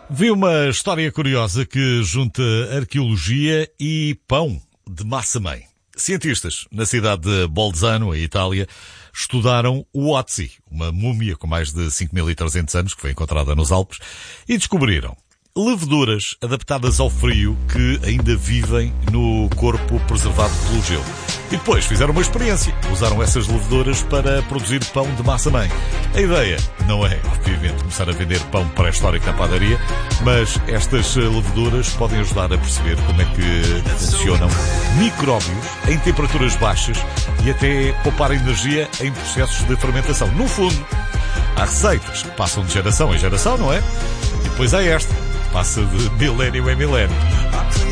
Vi uma história curiosa que junta arqueologia e pão de massa-mãe. Cientistas na cidade de Bolzano, em Itália, estudaram o Otzi, uma múmia com mais de 5.300 anos que foi encontrada nos Alpes, e descobriram leveduras adaptadas ao frio que ainda vivem no corpo preservado pelo gelo. E depois fizeram uma experiência. Usaram essas leveduras para produzir pão de massa-mãe. A ideia não é, obviamente, começar a vender pão pré-histórico na padaria, mas estas leveduras podem ajudar a perceber como é que funcionam micróbios em temperaturas baixas e até poupar energia em processos de fermentação. No fundo, há receitas que passam de geração em geração, não é? E depois há esta, que passa de milénio em milénio.